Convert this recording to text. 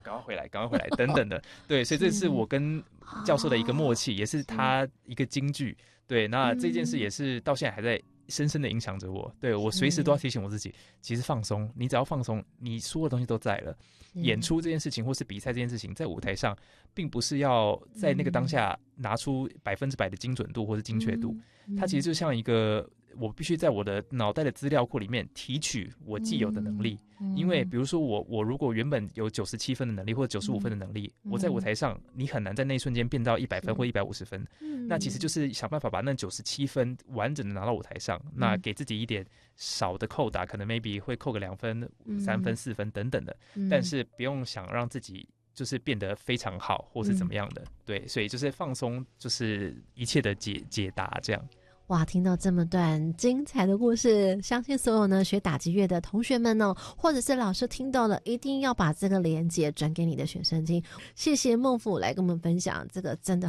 赶快回来，赶快回来等等的。对，所以这是我跟教授的一个默契，也是他一个金句。对，那这件事也是到现在还在深深的影响着我。对，我随时都要提醒我自己，其实放松，你只要放松，你所有东西都在了。演出这件事情或是比赛这件事情，在舞台上并不是要在那个当下拿出100%的精准度或是精确度，它其实就像一个我必须在我的脑袋的资料库里面提取我既有的能力。因为比如说我如果原本有97分的能力或者95分的能力，我在舞台上你很难在那一瞬间变到100分或150分。那其实就是想办法把那97分完整的拿到舞台上，那给自己一点少的扣打，可能 maybe 会扣个2分、3分、4分等等的，但是不用想让自己就是变得非常好或是怎么样的。对，所以就是放松，就是一切的解答这样。 哇，听到这么段精彩的故事，相信所有呢学打击乐的同学们呢，或者是老师听到了，一定要把这个连结转给你的学生听。谢谢孟甫来跟我们分享这个真的